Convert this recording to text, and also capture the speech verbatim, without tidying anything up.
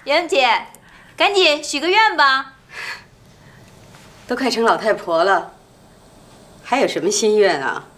莹姐，赶紧许个愿吧。 都快成老太婆了，还有什么心愿啊？